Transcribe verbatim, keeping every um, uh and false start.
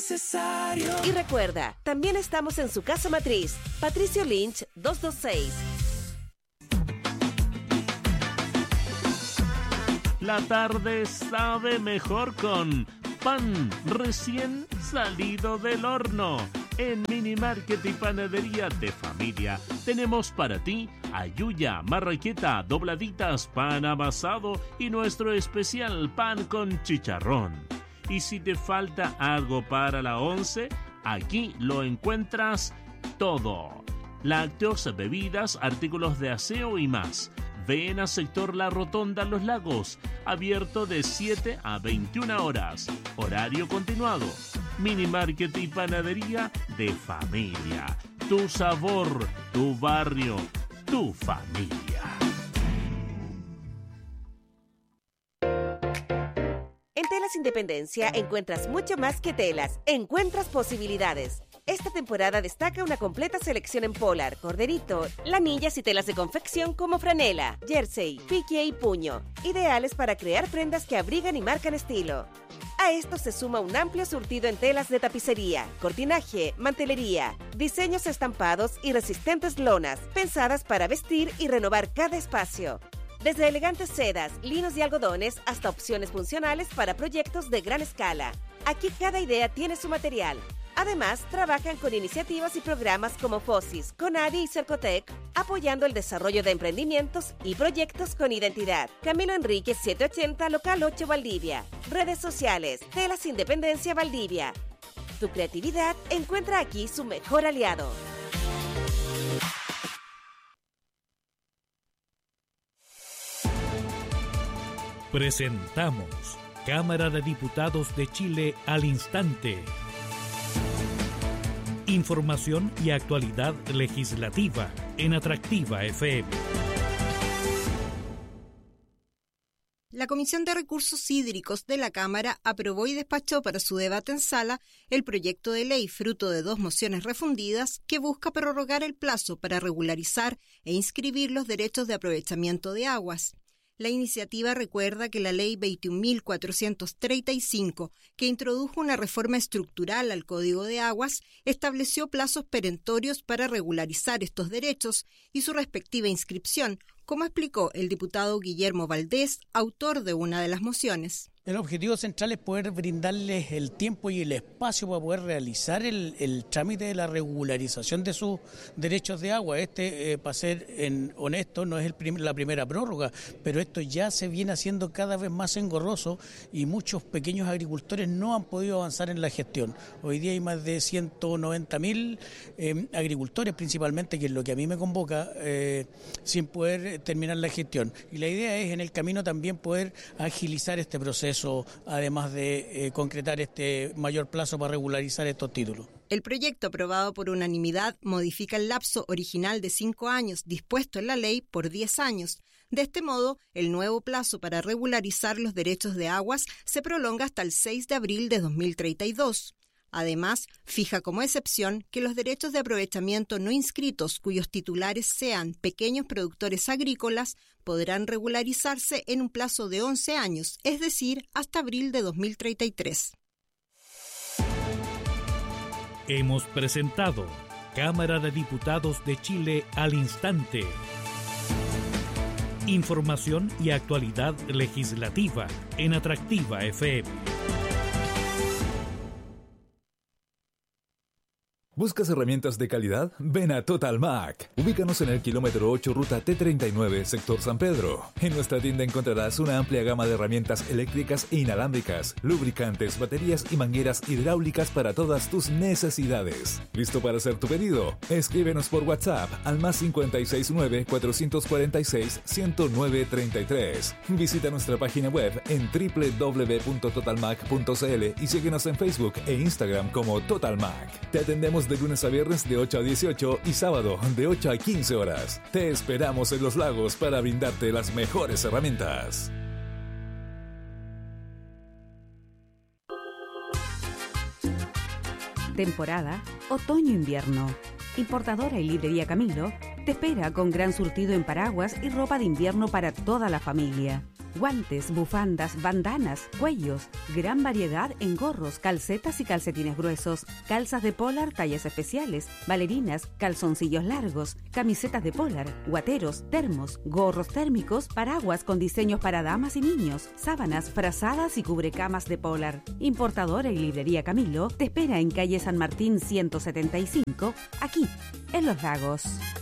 necesario. Y recuerda, también estamos en su casa matriz, Patricio Lynch doscientos veintiséis. La tarde sabe mejor con pan recién salido del horno. En Mini Market y Panadería de Familia tenemos para ti ayuya, marraqueta, dobladitas, pan amasado y nuestro especial pan con chicharrón. Y si te falta algo para la once, aquí lo encuentras todo. Lácteos, bebidas, artículos de aseo y más. Ven a Sector La Rotonda Los Lagos, abierto de siete a veintiuna horas. Horario continuado. Mini Market y Panadería de Familia. Tu sabor, tu barrio, tu familia. En Telas Independencia encuentras mucho más que telas. Encuentras posibilidades. Esta temporada destaca una completa selección en polar, corderito, lanillas y telas de confección como franela, jersey, pique y puño, ideales para crear prendas que abrigan y marcan estilo. A esto se suma un amplio surtido en telas de tapicería, cortinaje, mantelería, diseños estampados y resistentes lonas, pensadas para vestir y renovar cada espacio. Desde elegantes sedas, linos y algodones hasta opciones funcionales para proyectos de gran escala. Aquí cada idea tiene su material. Además, trabajan con iniciativas y programas como FOSIS, CONADI y Cercotec, apoyando el desarrollo de emprendimientos y proyectos con identidad. Camilo Enríquez setecientos ochenta, local ocho, Valdivia. Redes sociales, Telas Independencia Valdivia. Tu creatividad encuentra aquí su mejor aliado. Presentamos Cámara de Diputados de Chile al instante. Información y actualidad legislativa en Atractiva F M. La Comisión de Recursos Hídricos de la Cámara aprobó y despachó para su debate en sala el proyecto de ley fruto de dos mociones refundidas que busca prorrogar el plazo para regularizar e inscribir los derechos de aprovechamiento de aguas. La iniciativa recuerda que la Ley veintiún mil cuatrocientos treinta y cinco, que introdujo una reforma estructural al Código de Aguas, estableció plazos perentorios para regularizar estos derechos y su respectiva inscripción, como explicó el diputado Guillermo Valdés, autor de una de las mociones. El objetivo central es poder brindarles el tiempo y el espacio para poder realizar el, el trámite de la regularización de sus derechos de agua. Este, eh, para ser en, honesto, no es el prim- la primera prórroga, pero esto ya se viene haciendo cada vez más engorroso y muchos pequeños agricultores no han podido avanzar en la gestión. Hoy día hay más de ciento noventa mil eh, agricultores principalmente, que es lo que a mí me convoca, eh, sin poder terminar la gestión. Y la idea es en el camino también poder agilizar este proceso, además de eh, concretar este mayor plazo para regularizar estos títulos. El proyecto aprobado por unanimidad modifica el lapso original de cinco años dispuesto en la ley por diez años. De este modo, el nuevo plazo para regularizar los derechos de aguas se prolonga hasta el seis de abril de dos mil treinta y dos. Además, fija como excepción que los derechos de aprovechamiento no inscritos cuyos titulares sean pequeños productores agrícolas podrán regularizarse en un plazo de once años, es decir, hasta abril de dos mil treinta y tres. Hemos presentado Cámara de Diputados de Chile al instante. Información y actualidad legislativa en Atractiva F M. ¿Buscas herramientas de calidad? Ven a Total Mac. Ubícanos en el kilómetro ocho, ruta T treinta y nueve, sector San Pedro. En nuestra tienda encontrarás una amplia gama de herramientas eléctricas e inalámbricas, lubricantes, baterías y mangueras hidráulicas para todas tus necesidades. ¿Listo para hacer tu pedido? Escríbenos por WhatsApp al más cinco seis nueve, cuatro cuatro seis, uno cero nueve tres tres. Visita nuestra página web en doble u doble u doble u punto total mac punto c l y síguenos en Facebook e Instagram como Total Mac. Te atendemos de lunes a viernes de ocho a dieciocho y sábado de ocho a quince horas. Te esperamos en Los Lagos para brindarte las mejores herramientas. Temporada otoño-invierno. Importadora y librería Camilo te espera con gran surtido en paraguas y ropa de invierno para toda la familia. guantes, bufandas, bandanas, cuellos, gran variedad en gorros, calcetas y calcetines gruesos, calzas de polar tallas especiales, bailarinas, calzoncillos largos, camisetas de polar, guateros, termos, gorros térmicos, paraguas con diseños para damas y niños, sábanas, frazadas y cubrecamas de polar. Importadora y librería Camilo te espera en calle San Martín ciento setenta y cinco, aquí, en Los Lagos.